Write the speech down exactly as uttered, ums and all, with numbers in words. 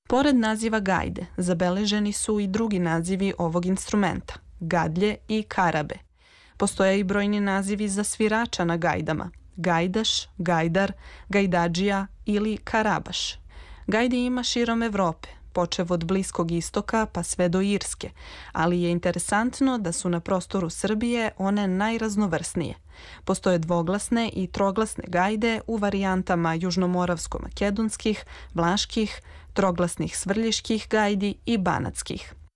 Pored naziva gajde, zabeleženi su i drugi nazivi ovog instrumenta, gadlje i karabe. Postoje i brojni nazivi za svirača na gajdama, gajdaš, gajdar, gajdadžija ili karabaš. Gajde ima širom Evrope, počev od Bliskog istoka pa sve do Irske, ali je interesantno da su na prostoru Srbije one najraznovrsnije. Postoje dvoglasne i troglasne gajde u varijantama južnomoravsko-makedonskih, vlaških, troglasnih svrljiških gajdi i banatskih.